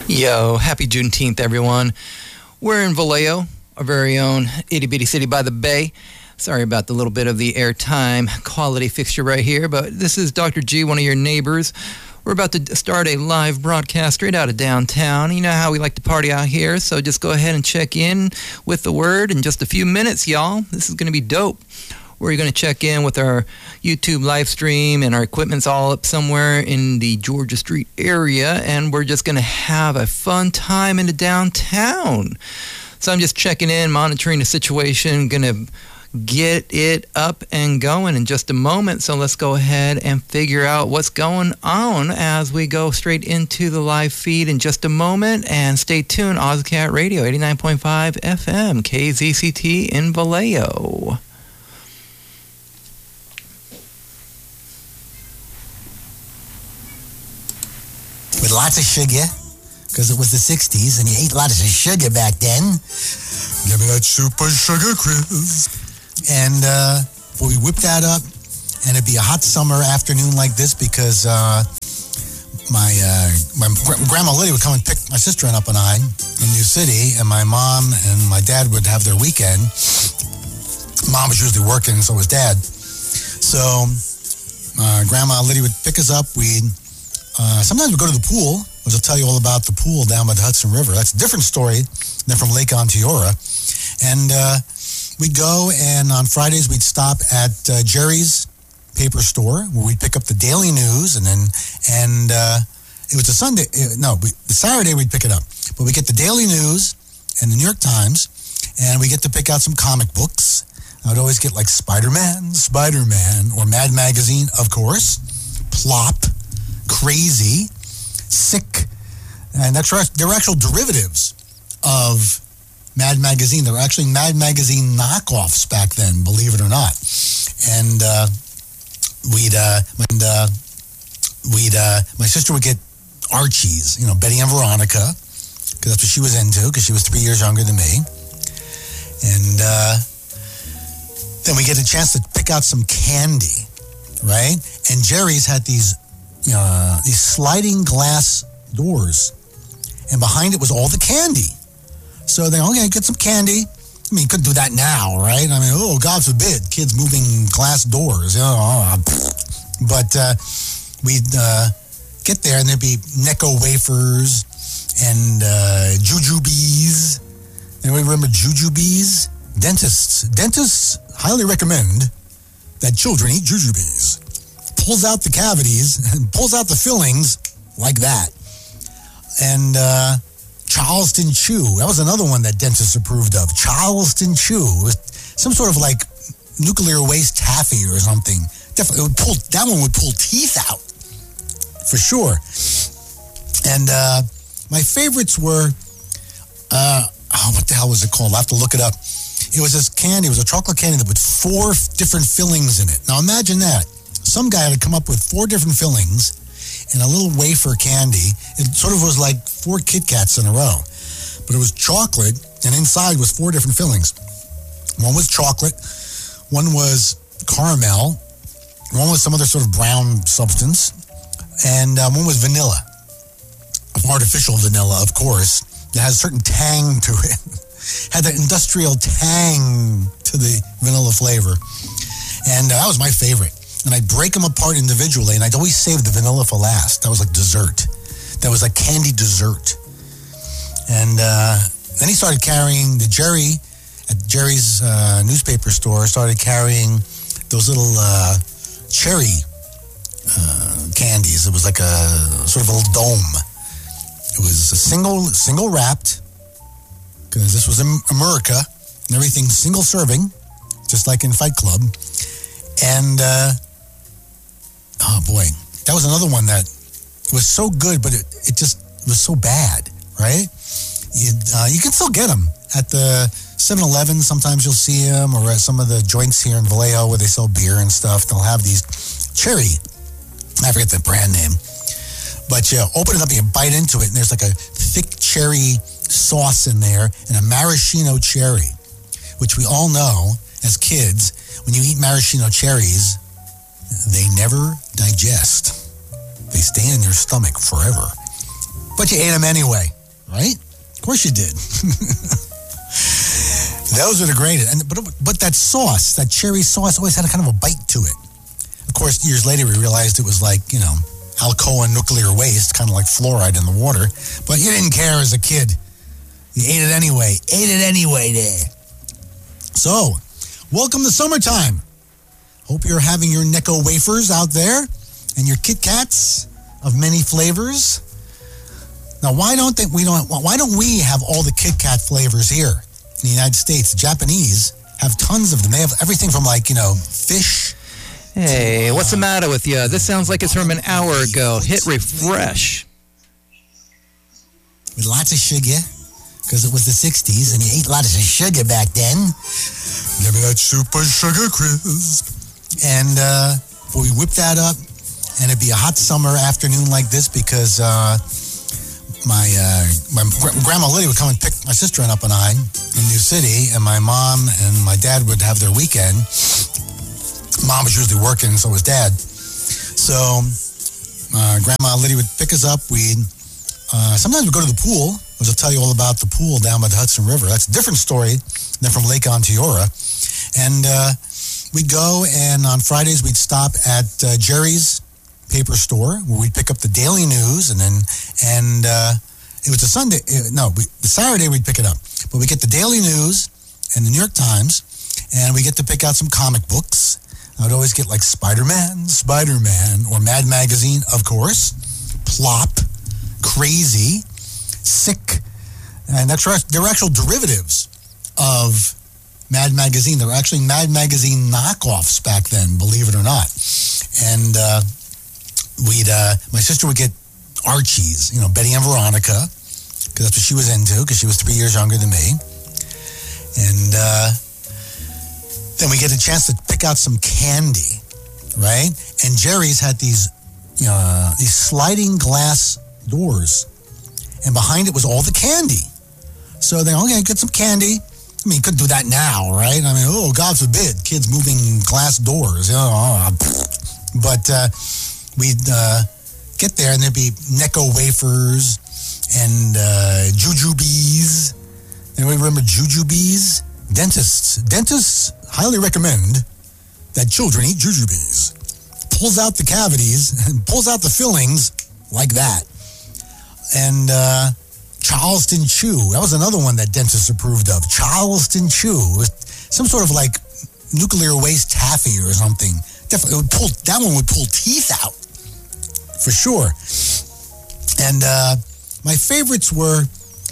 Yo, happy Juneteenth, everyone. We're in Vallejo, our very own itty-bitty city by the bay. Sorry about the little bit of the airtime quality fixture right here, but this is Dr. G, one of your neighbors. We're about to start a live broadcast straight out of downtown. You know how we like to party out here, so just go ahead and check in with the word in just a few minutes, y'all. This is going to be dope. We're going to check in with our YouTube live stream, and our equipment's all up somewhere in the Georgia Street area, and we're just going to have a fun time in the downtown. So I'm just checking in, monitoring the situation, going to get it up and going in just a moment. So let's go ahead and figure out what's going on as we go straight into the live feed in just a moment. And stay tuned, OzCat Radio, 89.5 FM, KZCT in Vallejo. With lots of sugar, because it was the 60s, and you ate lots of sugar back then. Give me that super sugar crisp. And we whip that up, and it'd be a hot summer afternoon like this because my Grandma Liddy would come and pick my sister up and I in New City, and my mom and my dad would have their weekend. Mom was usually working, and so was Dad. So Grandma Liddy would pick us up. Sometimes we'd go to the pool, which I'll tell you all about the pool down by the Hudson River. That's a different story than from Lake Onteora. And we'd go, and on Fridays we'd stop at Jerry's paper store where we'd pick up the Daily News, and it was a Sunday. The Saturday we'd pick it up. But we get the Daily News and the New York Times, and we get to pick out some comic books. I would always get like Spider-Man, or Mad Magazine, of course, Plop, Crazy, Sick, and they were actual derivatives of Mad Magazine. They were actually Mad Magazine knockoffs back then, believe it or not. And my sister would get Archies, Betty and Veronica, because that's what she was into, because she was 3 years younger than me. And then we get a chance to pick out some candy, right? And Jerry's had these sliding glass doors, and behind it was all the candy. So they get some candy. I mean, you couldn't do that now, right? I mean, God forbid, kids moving glass doors. But we'd get there, and there'd be Necco wafers and jujubes. Anybody remember jujubes? Dentists highly recommend that children eat jujubes. Pulls out the cavities and pulls out the fillings like that. And Charleston Chew, that was another one that dentists approved of. Charleston Chew, some sort of like nuclear waste taffy or something. Definitely that one would pull teeth out for sure. And my favorites were what the hell was it called? I'll have to look it up. It was this candy. It was a chocolate candy that with 4 different fillings in it. Now imagine that. Some guy had come up with 4 different fillings in a little wafer candy. It sort of was like 4 Kit Kats in a row. But it was chocolate, and inside was 4 different fillings. One was chocolate, one was caramel, one was some other sort of brown substance, and one was vanilla. Artificial vanilla, of course. It has a certain tang to it. Had that industrial tang to the vanilla flavor. And that was my favorite. And I'd break them apart individually, and I'd always save the vanilla for last. That was like dessert. That was like candy dessert. And then he started carrying at Jerry's newspaper store, started carrying those little cherry candies. It was like a sort of a little dome. It was a single wrapped, because this was in America, and everything single serving, just like in Fight Club. And oh boy, that was another one that was so good, but it just was so bad, right? You can still get them at the 7-Eleven. Sometimes you'll see them, or at some of the joints here in Vallejo where they sell beer and stuff. They'll have these cherry, I forget the brand name, but you open it up and you bite into it, and there's like a thick cherry sauce in there and a maraschino cherry, which we all know as kids, when you eat maraschino cherries, they never digest. They stay in your stomach forever. But you ate them anyway. right? Of course you did. Those are the greatest. But that sauce, that cherry sauce, always had a kind of a bite to it. Of course, years later, we realized it was like, Alcoa nuclear waste, kind of like fluoride in the water. But you didn't care as a kid. You ate it anyway. There. So, welcome to summertime. Hope you're having your Necco wafers out there and your Kit Kats of many flavors. Now, why don't we have all the Kit Kat flavors here in the United States? The Japanese have tons of them. They have everything from fish. Hey, what's the matter with you? This sounds like it's from an hour ago. Hit refresh. With lots of sugar, because it was the 60s and you ate lots of sugar back then. Give me that super sugar crisp. And we whip that up, and it'd be a hot summer afternoon like this because my grandma Lydia would come and pick my sister up and I in New City, and my mom and my dad would have their weekend. Mom was usually working, and so was Dad. So Grandma Lydia would pick us up. Sometimes we'd go to the pool, which I'll tell you all about the pool down by the Hudson River. That's a different story than from Lake Onteora. And we'd go, and on Fridays we'd stop at Jerry's paper store where we'd pick up the Daily News, and it was a Sunday. The Saturday we'd pick it up. But we get the Daily News and the New York Times, and we get to pick out some comic books. I would always get like Spider-Man, or Mad Magazine, of course, Plop, Crazy, Sick, and they're actual derivatives of Mad Magazine. They were actually Mad Magazine knockoffs back then, believe it or not. And my sister would get Archie's, Betty and Veronica, because that's what she was into, because she was 3 years younger than me. And then we get a chance to pick out some candy, right? And Jerry's had these sliding glass doors, and behind it was all the candy. So they get some candy. I mean, you couldn't do that now, right? I mean, oh, God forbid, kids moving glass doors. But we'd get there, and there'd be Necco wafers and jujubes. Anybody remember jujubes? Dentists highly recommend that children eat jujubes. Pulls out the cavities and pulls out the fillings like that. And Charleston Chew. That was another one that dentists approved of. Charleston Chew. It was some sort of like nuclear waste taffy or something. Definitely, that one would pull teeth out. For sure. And my favorites were,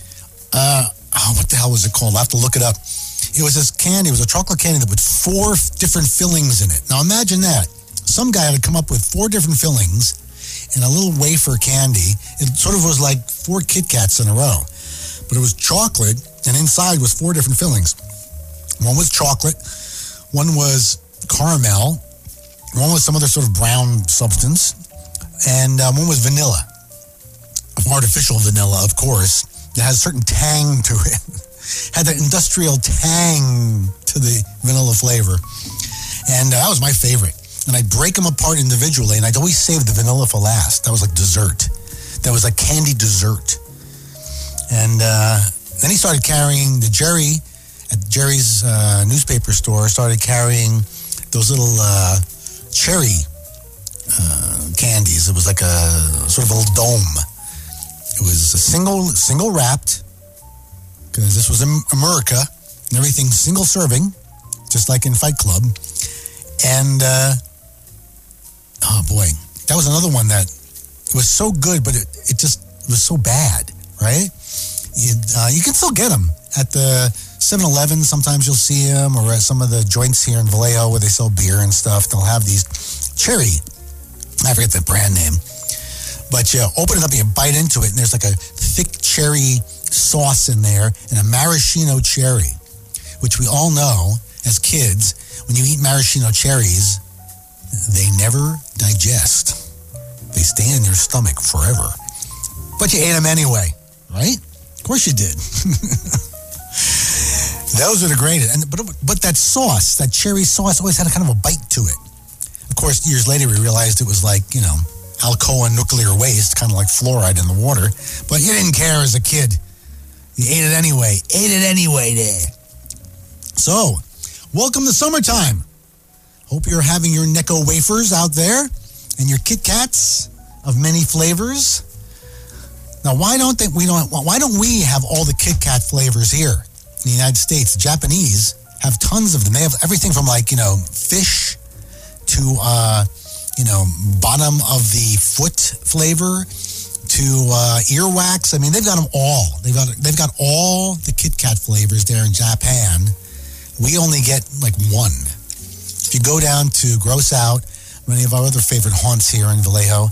what the hell was it called? I'll have to look it up. It was this candy. It was a chocolate candy with 4 different fillings in it. Now imagine that. Some guy had come up with 4 different fillings in a little wafer candy. It sort of was like 4 Kit Kats in a row. But it was chocolate, and inside was 4 different fillings. One was chocolate, one was caramel, one was some other sort of brown substance, and one was vanilla. Artificial vanilla, of course. It has a certain tang to it. Had that industrial tang to the vanilla flavor. And that was my favorite. And I'd break them apart individually, and I'd always save the vanilla for last. That was like dessert. That was like candy dessert. And then he started carrying at Jerry's newspaper store, started carrying those little cherry candies. It was like a sort of a little dome. It was a single wrapped, because this was America, and everything single serving, just like in Fight Club. And, oh boy, that was another one that was so good, but it just was so bad, right? You can still get them at the 7-Eleven. Sometimes you'll see them, or at some of the joints here in Vallejo where they sell beer and stuff. They'll have these cherry, I forget the brand name, but you open it up and you bite into it, and there's like a thick cherry sauce in there and a maraschino cherry, which we all know as kids, when you eat maraschino cherries, they never digest. They stay in your stomach forever. But you ate them anyway, right? Of course you did. Those are the greatest. But that sauce, that cherry sauce, always had a kind of a bite to it. Of course, years later, we realized it was like, Alcoa nuclear waste, kind of like fluoride in the water. But you didn't care as a kid. You ate it anyway. Ate it anyway there. So, welcome to summertime. Hope you're having your Necco wafers out there and your Kit Kats of many flavors. Now, why don't we have all the Kit Kat flavors here in the United States? The Japanese have tons of them. They have everything from fish to bottom of the foot flavor to earwax. I mean, they've got them all. They've got all the Kit Kat flavors there in Japan. We only get one. If you go down to Gross Out, many of our other favorite haunts here in Vallejo,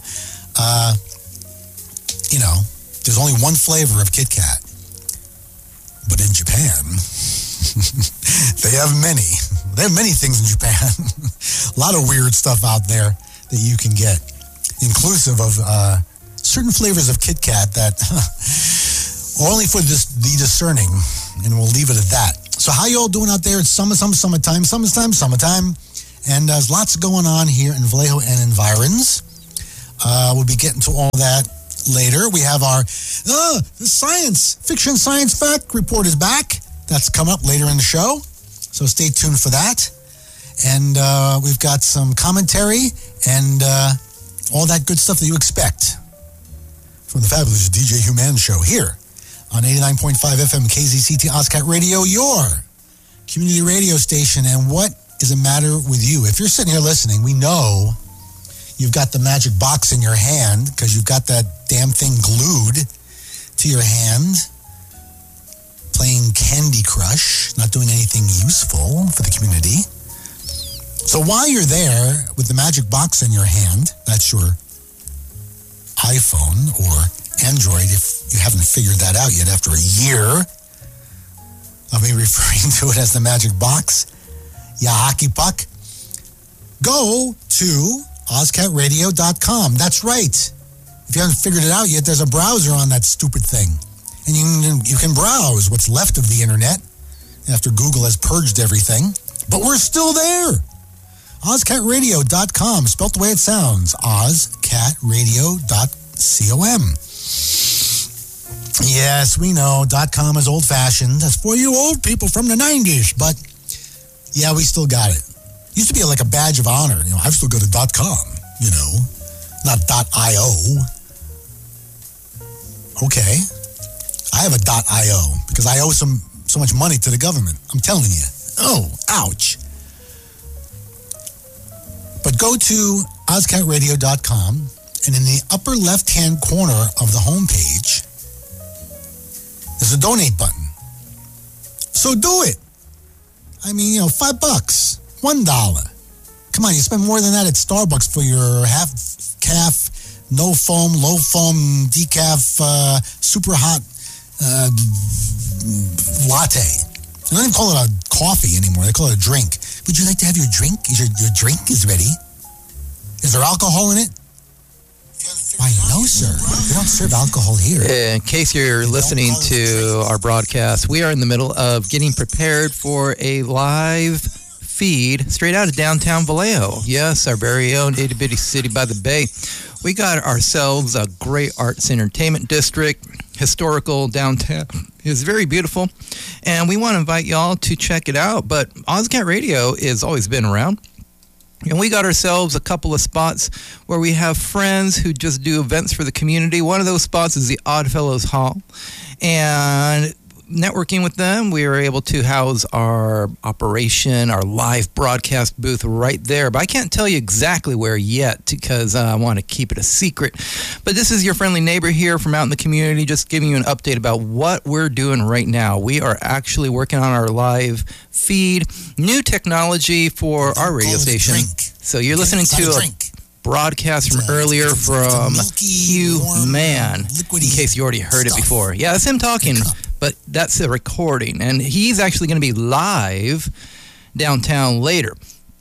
there's only one flavor of Kit Kat. But in Japan, they have many. They have many things in Japan. A lot of weird stuff out there that you can get, inclusive of certain flavors of Kit Kat that are only for the discerning, and we'll leave it at that. So how you all doing out there? It's summertime, and there's lots going on here in Vallejo and environs. We'll be getting to all that later. We have our the fiction science fact report is back. That's come up later in the show, so stay tuned for that. And we've got some commentary and all that good stuff that you expect from the fabulous DJ Human Show here on 89.5 FM KZCT OzCat Radio, your community radio station. And what is the matter with you? If you're sitting here listening, we know you've got the magic box in your hand because you've got that damn thing glued to your hand, playing Candy Crush, not doing anything useful for the community. So while you're there with the magic box in your hand, that's your iPhone or Android, if you haven't figured that out yet after a year of me referring to it as the magic box, ya hockey puck, go to OzCatRadio.com. That's right. If you haven't figured it out yet, there's a browser on that stupid thing. And you can browse what's left of the internet after Google has purged everything. But we're still there. OzCatRadio.com, spelt the way it sounds. OzCatRadio.com. Yes, we know .com is old-fashioned. That's for you old people from the 90s. But, yeah, we still got it. Used to be like a badge of honor. I've still got a .com, not .io. Okay. I have a .io because I owe so much money to the government. I'm telling you. Oh, ouch. But go to OzCatRadio.com, and in the upper left-hand corner of the homepage, there's a donate button. So do it. I mean, $5, $1. Come on, you spend more than that at Starbucks for your half-calf, no-foam, low-foam, decaf, super hot latte. They don't even call it a coffee anymore. They call it a drink. Would you like to have your drink? Your drink is ready. Is there alcohol in it? Why, no, sir. We don't serve alcohol here. In case you're listening to our broadcast, we are in the middle of getting prepared for a live feed straight out of downtown Vallejo. Yes, our very own itty-bitty city by the bay. We got ourselves a great arts entertainment district. Historical downtown is very beautiful, and we want to invite y'all to check it out. But OzCat Radio has always been around, and we got ourselves a couple of spots where we have friends who just do events for the community. One of those spots is the Oddfellows Hall, and networking with them, we were able to house our operation, our live broadcast booth right there. But I can't tell you exactly where yet because I want to keep it a secret. But this is your friendly neighbor here from out in the community, just giving you an update about what we're doing right now. We are actually working on our live feed, new technology for our radio station. So you're listening to a broadcast from earlier from Hugh Mann, in case you already heard it before. Yeah, that's him talking. But that's a recording, and he's actually going to be live downtown later.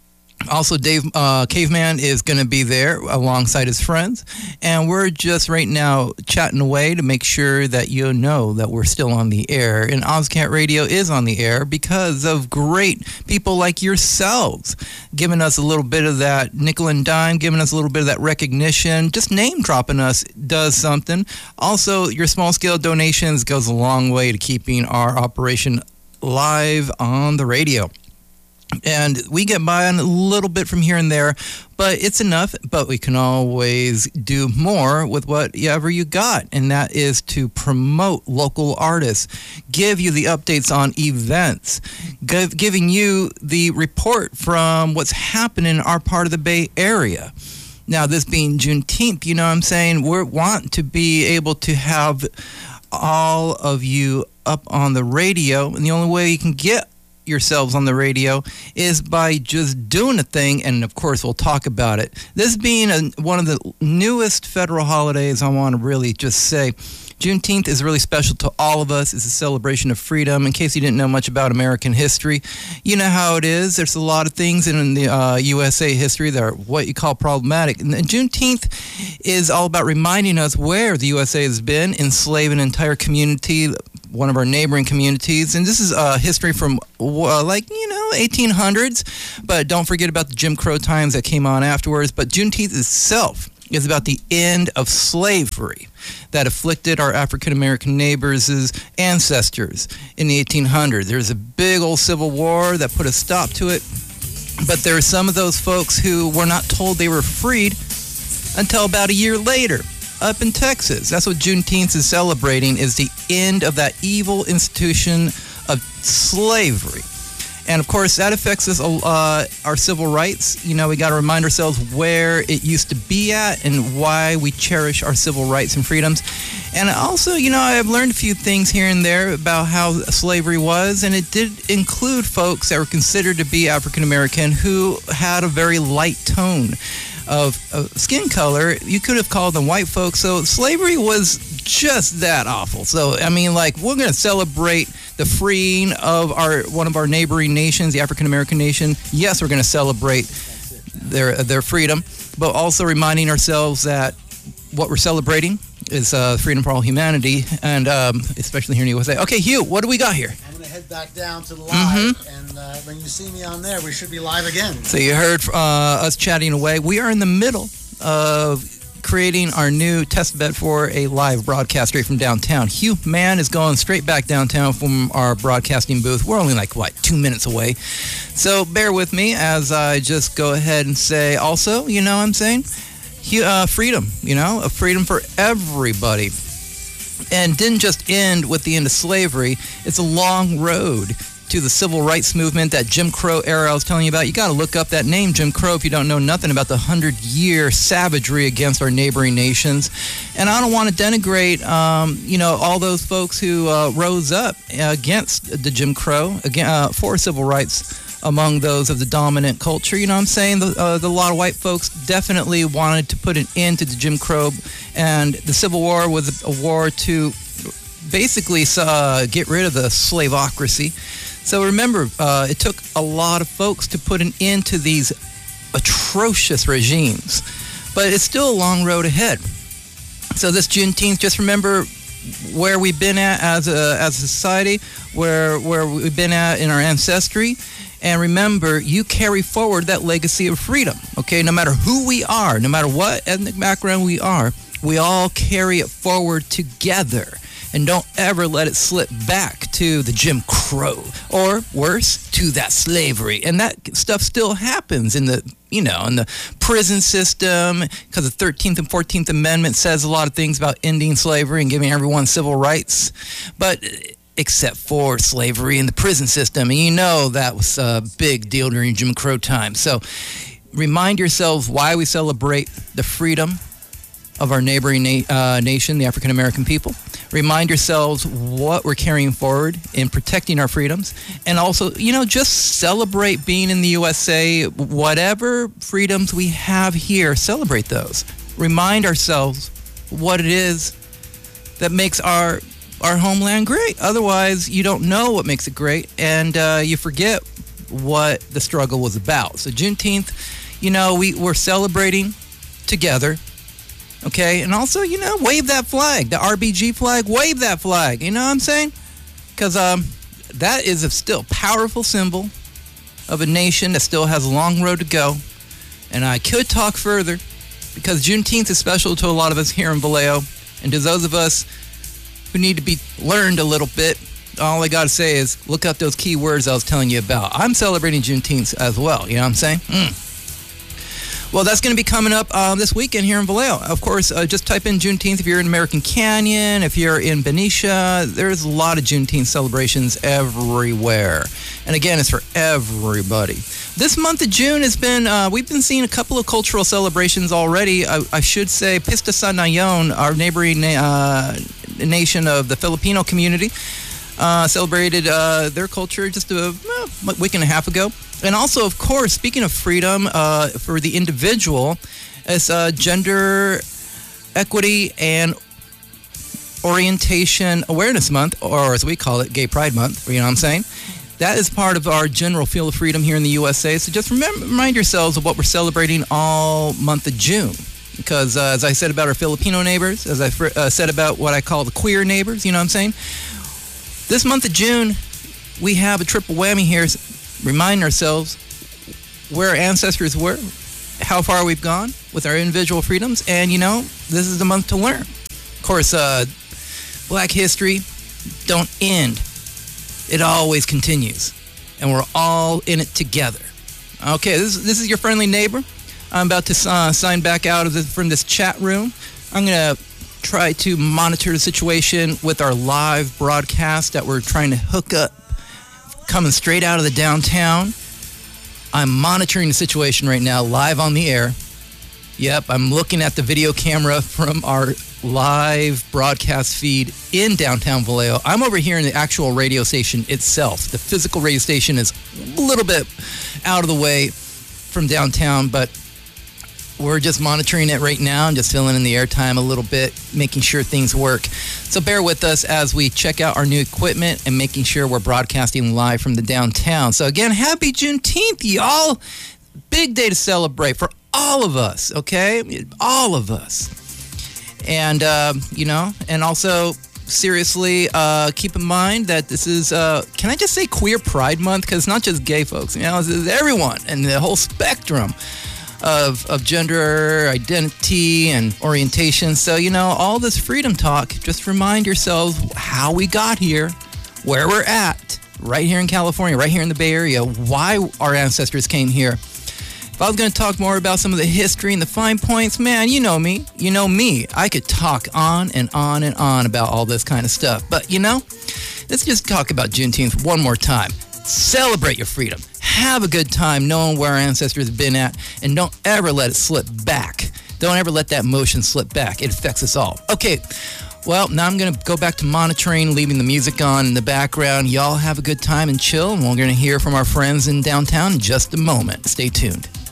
Also, Dave Caveman is going to be there alongside his friends. And we're just right now chatting away to make sure that you know that we're still on the air. And OzCat Radio is on the air because of great people like yourselves giving us a little bit of that nickel and dime, giving us a little bit of that recognition. Just name dropping us does something. Also, your small-scale donations goes a long way to keeping our operation live on the radio. And we get by on a little bit from here and there, but it's enough. But we can always do more with whatever you got, and that is to promote local artists, give you the updates on events, giving you the report from what's happening in our part of the Bay Area. Now, this being Juneteenth, you know what I'm saying, we want to be able to have all of you up on the radio, and the only way you can get yourselves on the radio is by just doing a thing, and of course we'll talk about it. This being one of the newest federal holidays, I want to really just say Juneteenth is really special to all of us. It's a celebration of freedom. In case you didn't know much about American history, you know how it is. There's a lot of things in the USA history that are what you call problematic. And Juneteenth is all about reminding us where the USA has been, enslaving an entire community, one of our neighboring communities. And this is history from 1800s, but don't forget about the Jim Crow times that came on afterwards. But Juneteenth itself is about the end of slavery that afflicted our African-American neighbors' ancestors in the 1800s. There's a big old civil war that put a stop to it, but there are some of those folks who were not told they were freed until about a year later up in Texas. That's what Juneteenth is celebrating, is the end of that evil institution of slavery. And of course, that affects us, our civil rights. You know, we got to remind ourselves where it used to be at and why we cherish our civil rights and freedoms. And also, you know, I've learned a few things here and there about how slavery was, and it did include folks that were considered to be African American who had a very light tone of skin color. You could have called them white folks. So slavery was just that awful. So, I mean, like, we're going to celebrate the freeing of one of our neighboring nations, the African American nation. Yes, we're going to celebrate their freedom, but also reminding ourselves that what we're celebrating is freedom for all humanity, and especially here in the USA. Okay, Hugh, what do we got here? I'm going to head back down to the live, and when you see me on there, we should be live again. So you heard us chatting away. We are in the middle of creating our new test bed for a live broadcast straight from downtown. Hugh Mann is going straight back downtown from our broadcasting booth. We're only 2 minutes away. So bear with me as I just go ahead and say also, you know what I'm saying? Freedom, a freedom for everybody. And didn't just end with the end of slavery. It's a long road to the civil rights movement, that Jim Crow era I was telling you about. You got to look up that name, Jim Crow, if you don't know nothing about the 100-year savagery against our neighboring nations. And I don't want to denigrate, all those folks who rose up against the Jim Crow, for civil rights among those of the dominant culture. You know what I'm saying? A lot of white folks definitely wanted to put an end to the Jim Crow, and the Civil War was a war to basically get rid of the slaveocracy. So remember, it took a lot of folks to put an end to these atrocious regimes, but it's still a long road ahead. So this Juneteenth, just remember where we've been at as a society, where we've been at in our ancestry. And remember, you carry forward that legacy of freedom, okay? No matter who we are, no matter what ethnic background we are, we all carry it forward together. And don't ever let it slip back to the Jim Crow, or worse, to that slavery. And that stuff still happens in the prison system, because the 13th and 14th Amendment says a lot of things about ending slavery and giving everyone civil rights. But except for slavery in the prison system. And you know that was a big deal during Jim Crow time. So remind yourselves why we celebrate the freedom of our neighboring nation, the African American people. Remind yourselves what we're carrying forward in protecting our freedoms. And also, just celebrate being in the USA. Whatever freedoms we have here, celebrate those. Remind ourselves what it is that makes our homeland great. Otherwise, you don't know what makes it great, and you forget what the struggle was about. So Juneteenth, we're celebrating together. Okay, and also, wave that flag, the RBG flag, wave that flag. You know what I'm saying? Because that is a still powerful symbol of a nation that still has a long road to go. And I could talk further because Juneteenth is special to a lot of us here in Vallejo. And to those of us who need to be learned a little bit, all I got to say is look up those key words I was telling you about. I'm celebrating Juneteenth as well. You know what I'm saying? Well, that's going to be coming up this weekend here in Vallejo. Of course, just type in Juneteenth if you're in American Canyon, if you're in Benicia. There's a lot of Juneteenth celebrations everywhere. And again, it's for everybody. This month of June has been, we've been seeing a couple of cultural celebrations already. I should say Pista San Nayon, our neighboring nation of the Filipino community, celebrated their culture just a week and a half ago. And also, of course, speaking of freedom for the individual, it's Gender Equity and Orientation Awareness Month, or as we call it, Gay Pride Month, you know what I'm saying? That is part of our general feel of freedom here in the USA. So just remind yourselves of what we're celebrating all month of June. Because as I said about our Filipino neighbors, as I said about what I call the queer neighbors, you know what I'm saying? This month of June, we have a triple whammy here. Remind ourselves where our ancestors were, how far we've gone with our individual freedoms, and, this is the month to learn. Of course, Black history don't end. It always continues, and we're all in it together. Okay, this is your friendly neighbor. I'm about to sign back out from this chat room. I'm going to try to monitor the situation with our live broadcast that we're trying to hook up, coming straight out of the downtown. I'm monitoring the situation right now, live on the air. Yep, I'm looking at the video camera from our live broadcast feed in downtown Vallejo. I'm over here in the actual radio station itself. The physical radio station is a little bit out of the way from downtown, but we're just monitoring it right now and just filling in the airtime a little bit, making sure things work. So bear with us as we check out our new equipment and making sure we're broadcasting live from the downtown. So again, happy Juneteenth, y'all. Big day to celebrate for all of us, okay? All of us. And, and also, seriously, keep in mind that this is, can I just say Queer Pride Month? Because it's not just gay folks, it's everyone and the whole spectrum of gender identity and orientation. So, all this freedom talk, just remind yourselves how we got here, where we're at, right here in California, right here in the Bay Area, why our ancestors came here. If I was going to talk more about some of the history and the fine points, man, you know me. I could talk on and on and on about all this kind of stuff. But, let's just talk about Juneteenth one more time. Celebrate your freedom. Have a good time knowing where our ancestors have been at, and don't ever let it slip back. Don't ever let that motion slip back. It affects us all. Okay, well, now I'm going to go back to monitoring, leaving the music on in the background. Y'all have a good time and chill, and we're going to hear from our friends in downtown in just a moment. Stay tuned.